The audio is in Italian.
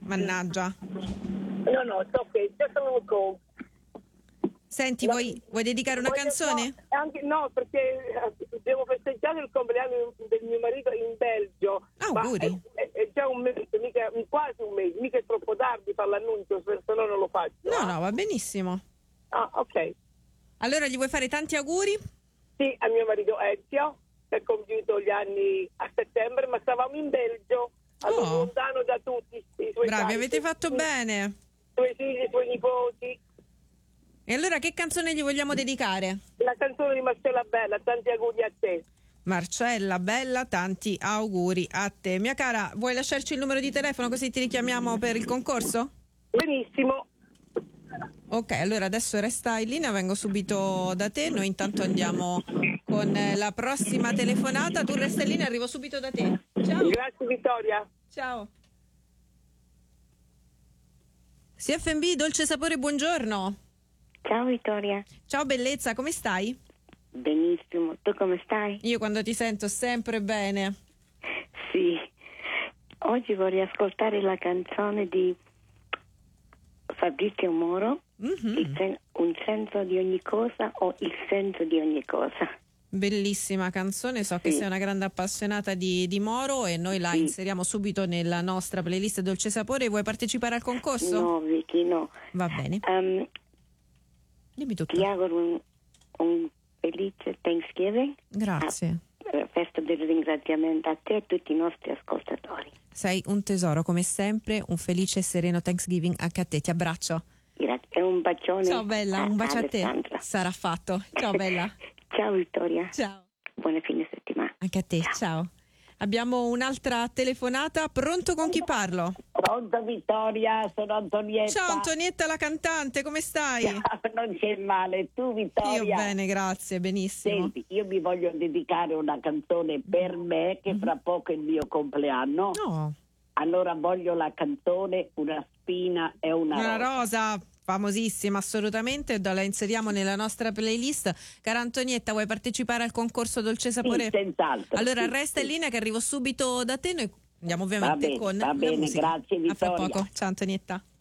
Mannaggia. No, it's okay, just a little cold. Senti, vuoi dedicare una canzone? No, perché devo festeggiare il compleanno del mio marito in Belgio. Auguri. È già un mese, quasi un mese, mica è troppo tardi fare l'annuncio, se no non lo faccio. No, va benissimo. Ah, ok. Allora gli vuoi fare tanti auguri? Sì, a mio marito Ezio, che ha compiuto gli anni a settembre, ma stavamo in Belgio, lontano da tutti i suoi bravi, cari. avete fatto bene. I suoi figli, i suoi nipoti. E allora che canzone gli vogliamo dedicare? La canzone di Marcella Bella, tanti auguri a te. Marcella Bella, tanti auguri a te. Mia cara, vuoi lasciarci il numero di telefono così ti richiamiamo per il concorso? Benissimo. Ok, allora adesso resta in linea, vengo subito da te. Noi intanto andiamo con la prossima telefonata. Tu resta in linea, arrivo subito da te. Ciao. Grazie Vittoria. Ciao. CFMB Dolce Sapore, buongiorno. Ciao Vittoria. Ciao bellezza, come stai? Benissimo, tu come stai? Io quando ti sento sempre bene. Sì, oggi vorrei ascoltare la canzone di Fabrizio Moro, Un senso di ogni cosa o Il senso di ogni cosa. Bellissima canzone, so che sei una grande appassionata di Moro e noi la inseriamo subito nella nostra playlist Dolce Sapore. Vuoi partecipare al concorso? No, Vicky, no. Va bene. Dimmi tutto. Ti auguro un felice Thanksgiving. Grazie. Festa del ringraziamento a te e a tutti i nostri ascoltatori. Sei un tesoro come sempre, un felice e sereno Thanksgiving anche a te, ti abbraccio. Grazie e un bacione. Ciao bella, un bacio a te. Alessandra. Sarà fatto. Ciao bella. Ciao Vittoria. Ciao. Buona fine settimana. Anche a te, ciao. Abbiamo un'altra telefonata, pronto, con chi parlo? Pronto Vittoria, sono Antonietta. Ciao Antonietta la cantante, come stai? Non c'è male, tu Vittoria? Io bene, grazie, benissimo. Senti, io mi voglio dedicare una canzone per me, che fra poco è il mio compleanno. No. Allora voglio la canzone Una spina e una rosa. Famosissima, assolutamente, la inseriamo nella nostra playlist. Cara Antonietta, vuoi partecipare al concorso Dolce Sapore? Sì, senz'altro. Allora resta in linea che arrivo subito da te, noi andiamo ovviamente con la musica. Grazie Vittoria. A fra poco, ciao Antonietta.